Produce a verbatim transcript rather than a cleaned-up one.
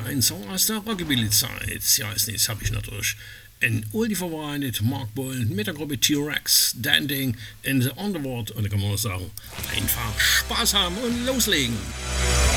ein Song aus der Rockabilly-Zeit. Ja, als nächstes habe ich natürlich ein oldie vorbereitet, Mark Boyle mit der Gruppe T-Rex, Dancing in the Underworld. Und da kann man auch sagen, einfach Spaß haben und loslegen.